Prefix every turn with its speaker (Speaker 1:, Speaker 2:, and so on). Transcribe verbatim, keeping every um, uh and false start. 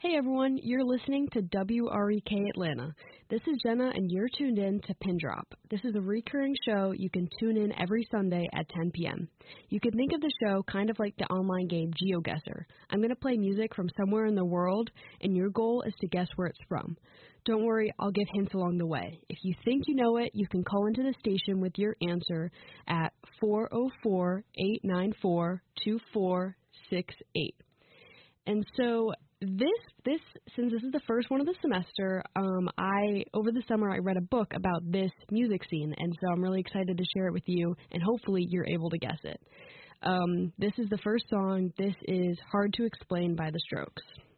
Speaker 1: Hey everyone, you're listening to W R E K Atlanta. This is Jenna and you're tuned in to Pin Drop. This is a recurring show you can tune in every Sunday at ten p.m. You can think of the show kind of like the online game GeoGuessr. I'm going to play music from somewhere in the world and your goal is to guess where it's from. Don't worry, I'll give hints along the way. If you think you know it, you can call into the station with your answer at four oh four, eight nine four, two four six eight. And so this, this, since this is the first one of the semester, um, I, over the summer, I read a book about this music scene, and so I'm really excited to share it with you, and hopefully you're able to guess it. Um, this is the first song. This is Hard to Explain by The Strokes.